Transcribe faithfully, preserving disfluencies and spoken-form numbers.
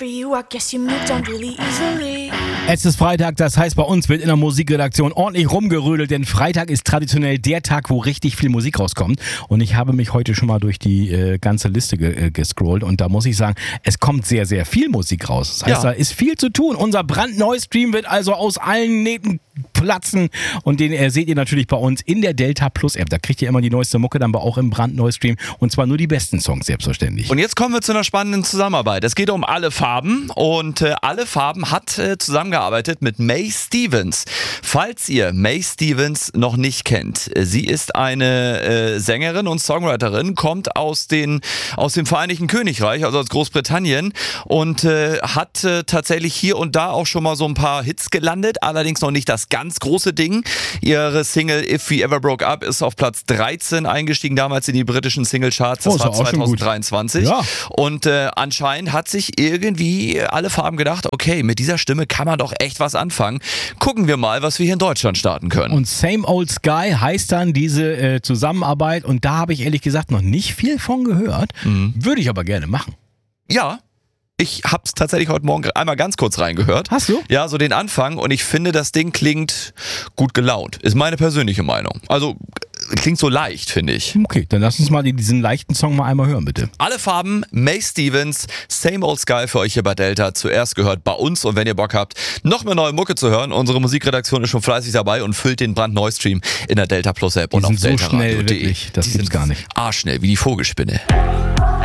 for you, I guess you moved on really easily. Es ist Freitag, das heißt, bei uns wird in der Musikredaktion ordentlich rumgerödelt, denn Freitag ist traditionell der Tag, wo richtig viel Musik rauskommt. Und ich habe mich heute schon mal durch die äh, ganze Liste ge- äh, gescrollt und da muss ich sagen, es kommt sehr, sehr viel Musik raus. Das heißt, Ja. da ist viel zu tun. Unser brandneuer Stream wird also aus allen Nähten platzen und den äh, seht ihr natürlich bei uns in der Delta Plus App. Da kriegt ihr immer die neueste Mucke, dann aber auch im brandneuen Stream und zwar nur die besten Songs selbstverständlich. Und jetzt kommen wir zu einer spannenden Zusammenarbeit. Es geht um Alle Farben und äh, Alle Farben hat äh, zusammengearbeitet mit May Stevens. Falls ihr May Stevens noch nicht kennt, äh, sie ist eine äh, Sängerin und Songwriterin, kommt aus, den, aus dem Vereinigten Königreich, also aus Großbritannien und äh, hat äh, tatsächlich hier und da auch schon mal so ein paar Hits gelandet, allerdings noch nicht das ganz große Ding. Ihre Single If We Ever Broke Up ist auf Platz dreizehn eingestiegen, damals in die britischen Singlecharts. Das Oh, ist war ja auch schon gut. zwanzig dreiundzwanzig. Ja. Und äh, anscheinend hat sich irgendwie Alle Farben gedacht, okay, mit dieser Stimme kann man doch echt was anfangen. Gucken wir mal, was wir hier in Deutschland starten können. Und Same Old Sky heißt dann diese äh, Zusammenarbeit und da habe ich ehrlich gesagt noch nicht viel von gehört. Mhm. Würde ich aber gerne machen. Ja, ich hab's tatsächlich heute Morgen einmal ganz kurz reingehört. Hast du? Ja, so den Anfang und ich finde, das Ding klingt gut gelaunt. Ist meine persönliche Meinung. Also klingt so leicht, finde ich. Okay, dann lass uns mal diesen leichten Song mal einmal hören, bitte. Alle Farben, May Stevens, Same Old Sky für euch hier bei Delta. Zuerst gehört bei uns und wenn ihr Bock habt, noch mehr neue Mucke zu hören, unsere Musikredaktion ist schon fleißig dabei und füllt den brandneuen Stream in der Delta Plus App Die und sind auf so delta radio schnell, punkt de. wirklich. Das Die gibt's sind gar nicht. arschschnell, wie die Vogelspinne.